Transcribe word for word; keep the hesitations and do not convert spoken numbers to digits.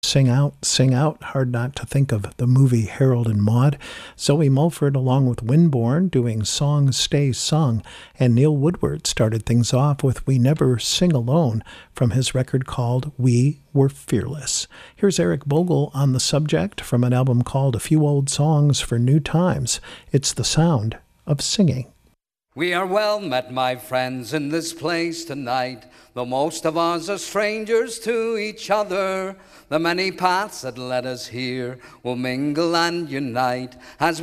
Sing Out, Sing Out. Hard not to think of the movie Harold and Maude. Zoe Mulford along with Winborne doing Songs Stay Sung. And Neil Woodward started things off with We Never Sing Alone from his record called We Were Fearless. Here's Eric Bogle on the subject from an album called A Few Old Songs for New Times. It's the sound of singing. We are well met, my friends, in this place tonight, though most of us are strangers to each other. The many paths that led us here will mingle and unite as we